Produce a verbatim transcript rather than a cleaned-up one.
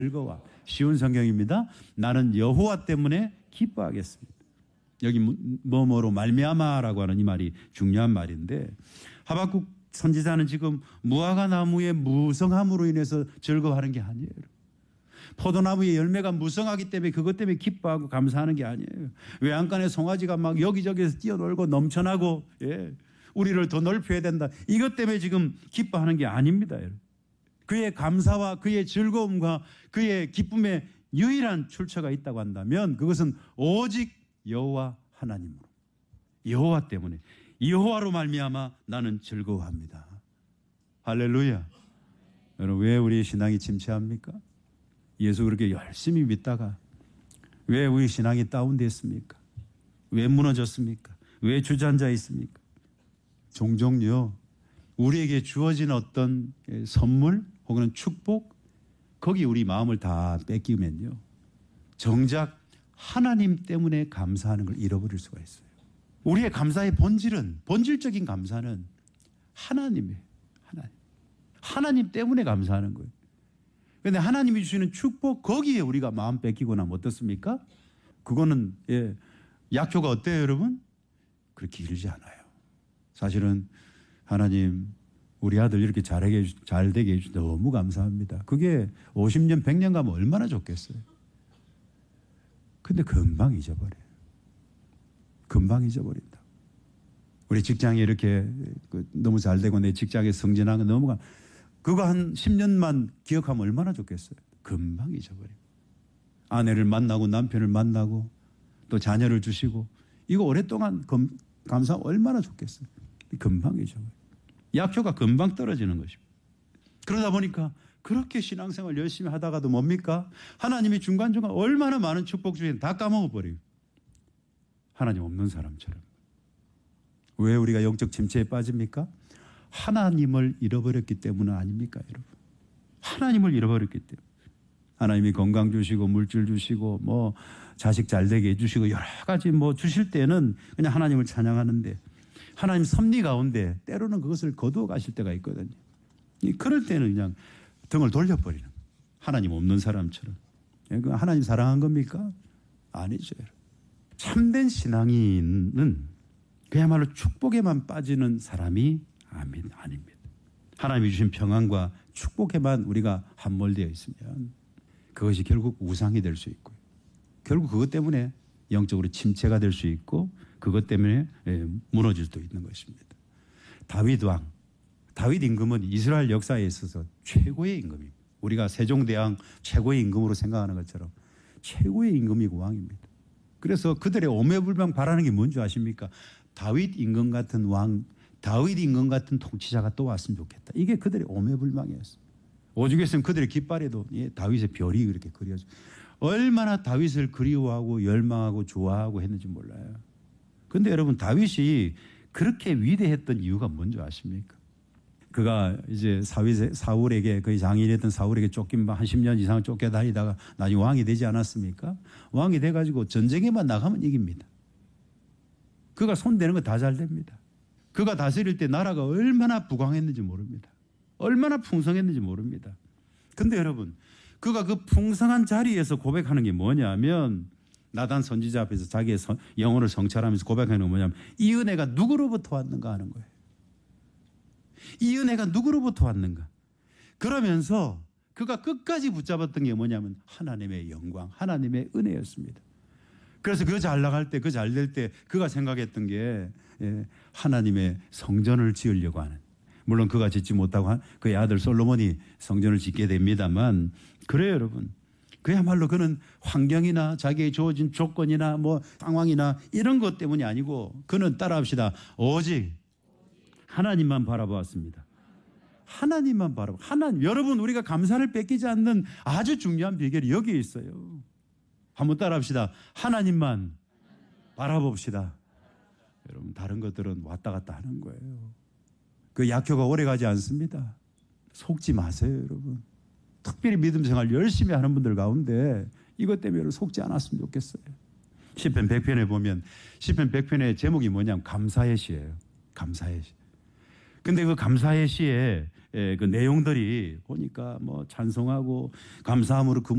즐거워. 쉬운 성경입니다. 나는 여호와 때문에 기뻐하겠습니다. 여기 뭐뭐로 말미암아라고 하는 이 말이 중요한 말인데, 하박국 선지자는 지금 무화과 나무의 무성함으로 인해서 즐거워하는 게 아니에요. 포도나무의 열매가 무성하기 때문에 그것 때문에 기뻐하고 감사하는 게 아니에요. 외양간에 송아지가 막 여기저기서 뛰어놀고 넘쳐나고, 예, 우리를 더 넓혀야 된다, 이것 때문에 지금 기뻐하는 게 아닙니다. 여러분. 그의 감사와 그의 즐거움과 그의 기쁨의 유일한 출처가 있다고 한다면 그것은 오직 여호와 하나님으로, 여호와 때문에, 여호와로 말미암아 나는 즐거워합니다. 할렐루야. 여러분, 왜 우리 신앙이 침체합니까? 예수 그렇게 열심히 믿다가 왜 우리 신앙이 다운됐습니까? 왜 무너졌습니까? 왜 주저앉아 있습니까? 종종요, 우리에게 주어진 어떤 선물 혹은 축복, 거기 우리 마음을 다 뺏기면요, 정작 하나님 때문에 감사하는 걸 잃어버릴 수가 있어요. 우리의 감사의 본질은, 본질적인 감사는 하나님이에요. 하나님. 하나님 때문에 감사하는 거예요. 그런데 하나님이 주시는 축복, 거기에 우리가 마음 뺏기고 나면 어떻습니까? 그거는, 예, 약효가 어때요, 여러분? 그렇게 길지 않아요. 사실은 하나님, 우리 아들 이렇게 잘하게, 잘 되게 해주셔서 너무 감사합니다. 그게 오십 년, 백 년 가면 얼마나 좋겠어요. 근데 금방 잊어버려요. 금방 잊어버린다. 우리 직장이 이렇게 너무 잘 되고 내 직장에 승진한 거 너무, 그거 한 십 년만 기억하면 얼마나 좋겠어요. 금방 잊어버려요. 아내를 만나고 남편을 만나고 또 자녀를 주시고, 이거 오랫동안 금, 감사하면 얼마나 좋겠어요. 금방 잊어버려요. 약효가 금방 떨어지는 것입니다. 그러다 보니까 그렇게 신앙생활 열심히 하다가도 뭡니까? 하나님이 중간중간 얼마나 많은 축복 주시는데 다 까먹어버려요. 하나님 없는 사람처럼. 왜 우리가 영적 침체에 빠집니까? 하나님을 잃어버렸기 때문은 아닙니까, 여러분? 하나님을 잃어버렸기 때문에. 하나님이 건강 주시고 물질 주시고 뭐 자식 잘 되게 해주시고 여러 가지 뭐 주실 때는 그냥 하나님을 찬양하는데, 하나님 섭리 가운데 때로는 그것을 거두어 가실 때가 있거든요. 그럴 때는 그냥 등을 돌려버리는, 하나님 없는 사람처럼. 하나님 사랑한 겁니까? 아니죠. 참된 신앙인은 그야말로 축복에만 빠지는 사람이 아닙니다. 하나님이 주신 평안과 축복에만 우리가 함몰되어 있으면 그것이 결국 우상이 될 수 있고요. 결국 그것 때문에 영적으로 침체가 될 수 있고, 그것 때문에 무너질 수도 있는 것입니다. 다윗 왕, 다윗 임금은 이스라엘 역사에 있어서 최고의 임금입니다. 우리가 세종대왕 최고의 임금으로 생각하는 것처럼 최고의 임금이고 왕입니다. 그래서 그들의 오매불망 바라는 게 뭔지 아십니까? 다윗 임금 같은 왕, 다윗 임금 같은 통치자가 또 왔으면 좋겠다. 이게 그들의 오매불망이었어요. 오죽했으면 그들의 깃발에도, 예, 다윗의 별이 그렇게 그려져. 얼마나 다윗을 그리워하고 열망하고 좋아하고 했는지 몰라요. 그런데 여러분, 다윗이 그렇게 위대했던 이유가 뭔지 아십니까? 그가 이제 사윗, 사울에게, 거의 장인이었던 사울에게 쫓긴 한 십 년 이상 쫓겨다니다가 나중에 왕이 되지 않았습니까? 왕이 돼가지고 전쟁에만 나가면 이깁니다. 그가 손대는 거 다 잘 됩니다. 그가 다스릴 때 나라가 얼마나 부강했는지 모릅니다. 얼마나 풍성했는지 모릅니다. 근데 여러분, 그가 그 풍성한 자리에서 고백하는 게 뭐냐면, 나단 선지자 앞에서 자기의 영혼을 성찰하면서 고백하는 게 뭐냐면, 이 은혜가 누구로부터 왔는가 하는 거예요. 이 은혜가 누구로부터 왔는가. 그러면서 그가 끝까지 붙잡았던 게 뭐냐면 하나님의 영광, 하나님의 은혜였습니다. 그래서 그 잘 나갈 때, 그 잘 될 때 그가 생각했던 게, 예, 하나님의 성전을 지으려고 하는, 물론 그가 짓지 못하고 한 그의 아들 솔로몬이 성전을 짓게 됩니다만, 그래요 여러분. 그야말로 그는 환경이나 자기의 주어진 조건이나 뭐 상황이나 이런 것 때문이 아니고, 그는 따라합시다, 오직 하나님만 바라보았습니다. 하나님만 바라보. 하나님. 여러분, 우리가 감사를 뺏기지 않는 아주 중요한 비결이 여기에 있어요. 한번 따라합시다. 하나님만 바라봅시다. 여러분, 다른 것들은 왔다 갔다 하는 거예요. 그 약효가 오래 가지 않습니다. 속지 마세요, 여러분. 특별히 믿음 생활 열심히 하는 분들 가운데 이것 때문에 여러분 속지 않았으면 좋겠어요. 시편 백 편에 보면, 시편 백 편의 제목이 뭐냐면 감사의 시예요. 감사의 시. 근데 그 감사의 시에 그 내용들이 보니까 뭐 찬송하고 감사함으로 그